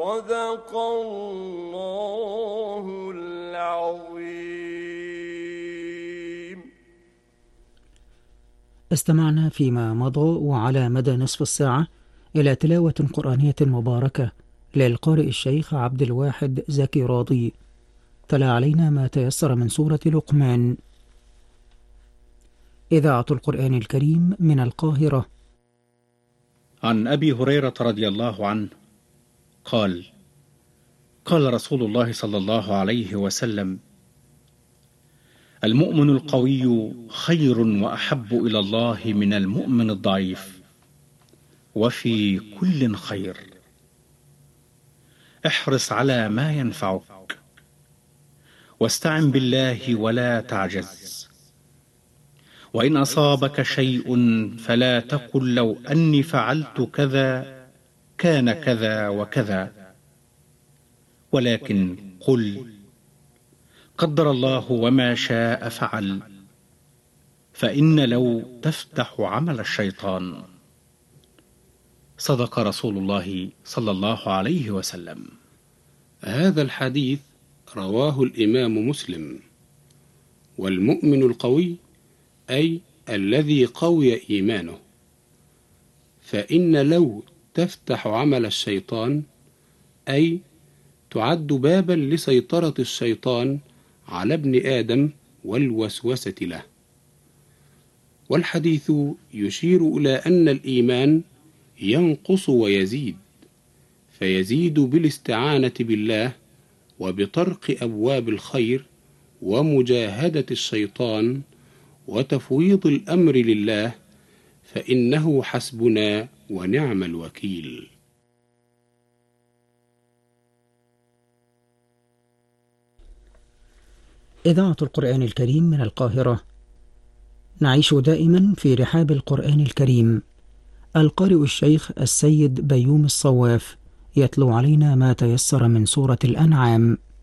صدق الله العظيم. استمعنا فيما مضى وعلى مدى نصف الساعة إلى تلاوة قرآنية مباركة للقارئ الشيخ عبد الواحد زكي راضي، تلا علينا ما تيسر من سورة لقمان. إذاعة القرآن الكريم من القاهرة. عن أبي هريرة رضي الله عنه قال: قال رسول الله صلى الله عليه وسلم: المؤمن القوي خير وأحب إلى الله من المؤمن الضعيف، وفي كل خير. احرص على ما ينفعك، واستعن بالله ولا تعجز، وإن أصابك شيء فلا تقل لو أني فعلت كذا كان كذا وكذا، ولكن قل قدر الله وما شاء فعل، فإن لو تفتح عمل الشيطان. صدق رسول الله صلى الله عليه وسلم. هذا الحديث رواه الإمام مسلم. والمؤمن القوي أي الذي قوي إيمانه، فإن لو تفتح عمل الشيطان أي تعد بابا لسيطرة الشيطان على ابن آدم والوسوسة له. والحديث يشير إلى أن الإيمان ينقص ويزيد، فيزيد بالاستعانة بالله وبطرق أبواب الخير ومجاهدة الشيطان وتفويض الأمر لله، فإنه حسبنا ونعم الوكيل. إذاعة القرآن الكريم من القاهرة. نعيش دائما في رحاب القرآن الكريم. القارئ الشيخ السيد بيوم الصواف يتلو علينا ما تيسر من سورة الأنعام.